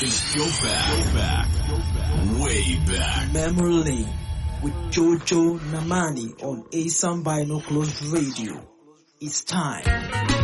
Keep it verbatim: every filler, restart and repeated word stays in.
is Go Back, Go Back, Way Back. Memory Lane with Jojo Namani on Asam Binoculars Radio. It's time.